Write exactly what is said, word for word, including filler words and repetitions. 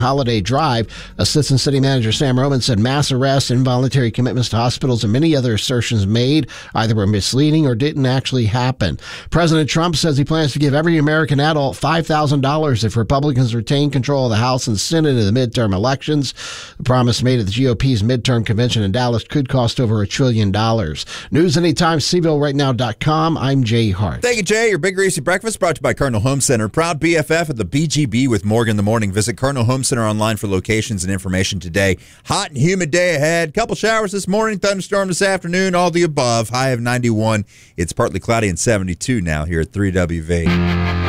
holiday drive. Assistant City Manager Sam Roman said mass arrests, involuntary commitments to hospitals, and many other assertions made either were misleading or didn't actually happen. President Trump says he plans to give every American adult five thousand dollars if Republicans retain control of the House and Senate in the midterm elections. The promise made at the G O P's midterm convention in Dallas could cost over a trillion dollars. News anytime, C V L right now dot com. I'm Jay Hart. Thank you, Jay. Your Big Greasy Breakfast brought to you by Cardinal Home Center. Proud B F F at the B G B with Morgan in the Morning. Visit Cardinal Home Center online for locations and information today. Hot and humid day ahead. Couple showers this morning, thunderstorm this afternoon, all the above. High of ninety-one. It's partly cloudy and seventy-two now here at three W V.